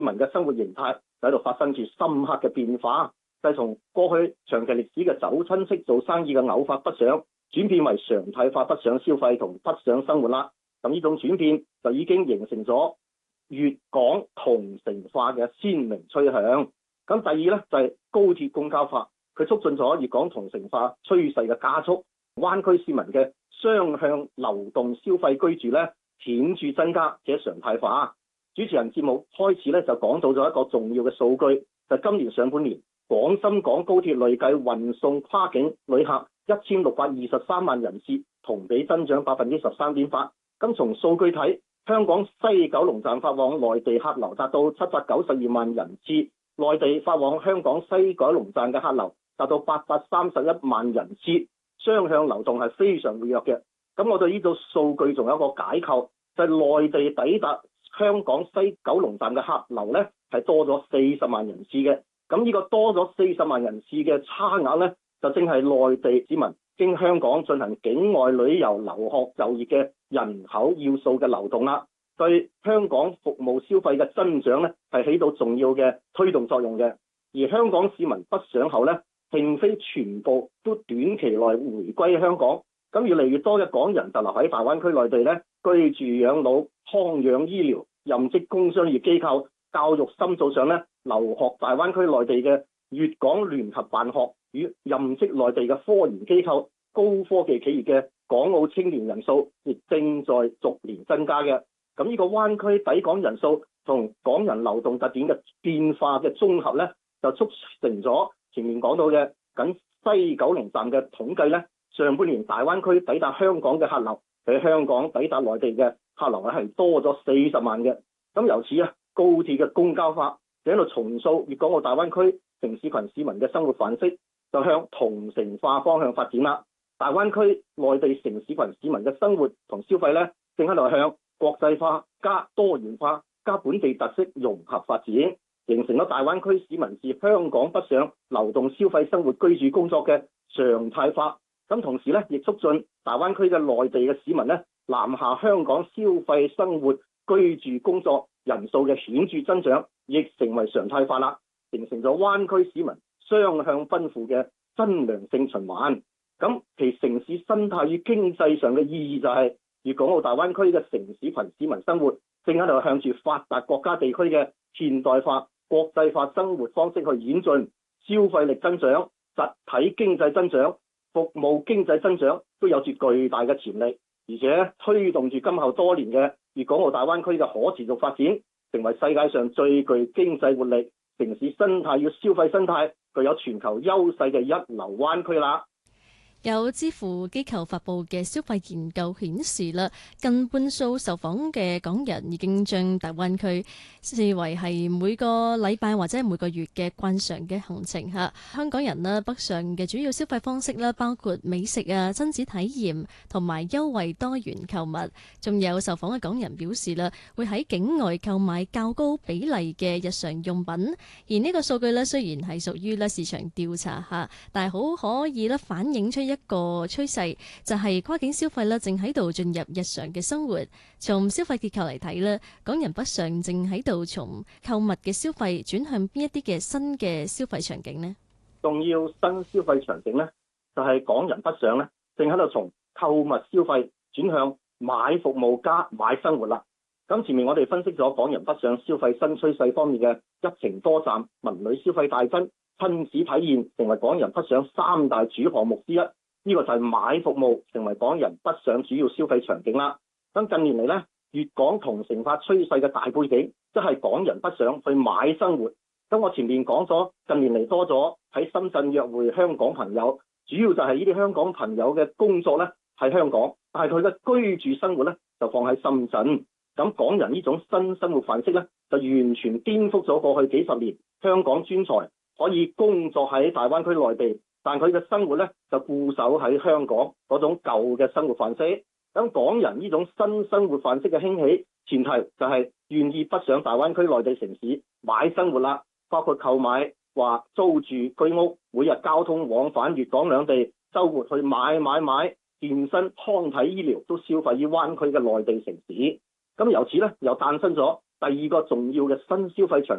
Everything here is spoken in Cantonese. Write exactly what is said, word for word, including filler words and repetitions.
民嘅生活形態就喺度發生住深刻嘅變化，就係從過去長期歷史嘅走親戚做生意嘅偶發北上，轉變為常態化北上消費同北上生活啦。咁呢種轉變就已經形成咗粵港同城化嘅鮮明趨向。咁第二咧就係高鐵公交化，佢促進咗粵港同城化趨勢嘅加速，灣區市民嘅雙向流動消費居住咧顯著增加且常態化。主持人節目開始咧就講到咗一個重要嘅數據，就係今年上半年廣深港高鐵累計運送跨境旅客一千六百二十三萬人次，同比增長百分之十三點八。咁從數據睇，香港西九龍站發往內地客流達到七百九十二萬人次，內地發往香港西九龍站嘅客流達到八百三十一萬人次，雙向流動係非常活躍嘅。咁我對呢組數據仲有一個解構，就係、是、內地抵達香港西九龍站嘅客流咧係多咗四十萬人次嘅。咁呢個多咗四十萬人次嘅差額咧，就正係內地市民經香港進行境外旅遊、留學、就業嘅人口要素嘅流動啦，對香港服務消費嘅增長咧係起到重要嘅推動作用嘅。而香港市民北上後咧，並非全部都短期內回歸香港，咁越嚟越多嘅港人就留喺大灣區內地咧，居住養老、康養醫療、任職工商業機構、教育深造上咧，留學大灣區內地嘅粵港聯合辦學與任職內地嘅科研機構、高科技企業嘅港澳青年人數，亦正在逐年增加嘅。咁呢個灣區抵港人數同港人流動特點嘅變化嘅綜合咧，就促成咗前面講到嘅僅西九龍站嘅統計咧，上半年大灣區抵達香港嘅客流比香港抵達內地嘅客流咧係多咗四十萬嘅。咁由此啊，高鐵嘅公交化就喺度重塑粵港澳大灣區城市群市民嘅生活範式，就向同城化方向發展啦。大灣區內地城市群市民嘅生活同消費咧，正喺度向國際化加多元化加本地特色融合發展，形成咗大灣區市民自香港北上流動消費生活居住工作嘅常態化。咁同時咧，亦促進大灣區嘅內地嘅市民咧南下香港消費生活居住工作人數嘅顯著增長，亦成為常態化啦，形成咗灣區市民雙向奔赴嘅真良性循環。咁其城市生態與經濟上嘅意義就係、是、粵港澳大灣區嘅城市群市民生活正喺度向住發達國家地區嘅現代化、國際化生活方式去演進，消費力增長、實體經濟增長、服務經濟增長都有住巨大嘅潛力，而且推動住今後多年嘅粵港澳大灣區嘅可持續發展，成為世界上最具經濟活力、城市生態與消費生態具有全球優勢嘅一流灣區啦。 有支付機構發布嘅消費研究顯示啦，近半數受訪嘅港人已經將大灣區視為係每個禮拜或者每個月嘅慣常嘅行程嚇。香港人呢，北上嘅主要消費方式啦，包括美食啊、親子體驗同埋優惠多元購物。仲有受訪嘅港人表示啦，會喺境外購買較高比例嘅日常用品。而呢個數據呢，雖然係屬於咧市場調查嚇，但係好可以咧反映出一個趨勢，就係跨境消費咧，正喺度進入日常嘅生活。從消費結構嚟睇咧，港人北上正喺度從購物嘅消費轉向邊一啲嘅新嘅消費場景呢？ 重要新消費場景咧，就係港人北上咧，正喺度從購物消費轉向買服務加買生活啦。咁前面我哋分析咗港人北上消費新趨勢方面嘅一程多站、文旅消費大增、親子體驗成為港人北上三大主項目之一。呢個就係買服務成為港人北上主要消費場景啦。咁近年嚟咧，粵港同城化趨勢嘅大背景，即係港人北上去買生活。咁我前面講咗，近年嚟多咗喺深圳約會香港朋友，主要就係呢啲香港朋友嘅工作咧喺香港，但係佢嘅居住生活咧就放喺深圳。咁港人呢種新生活範式咧，就完全顛覆咗過去幾十年香港專才可以工作喺大灣區內地，但佢嘅生活咧就固守喺香港嗰種舊嘅生活範式。咁港人呢種新生活範式嘅興起，前提就係願意北上大灣區內地城市買生活啦，包括購買或租住居屋，每日交通往返粵港兩地，週末去買買買，健身、康體、醫療都消費於灣區嘅內地城市。咁由此咧又誕生咗第二個重要嘅新消費場